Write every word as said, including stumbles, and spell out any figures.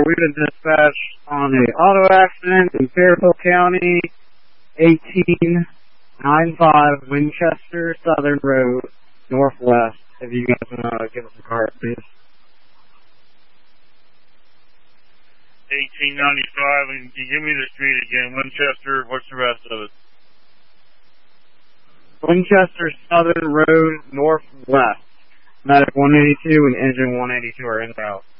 we've been dispatched on a auto accident in Fairfield County, eighteen ninety-five Winchester Southern Road, Northwest. If you guys want to give us a card, please. eighteen ninety-five, and you give me the street again. Winchester, what's the rest of it? Winchester Southern Road, Northwest. Medic one eighty-two and Engine one eighty-two are en route.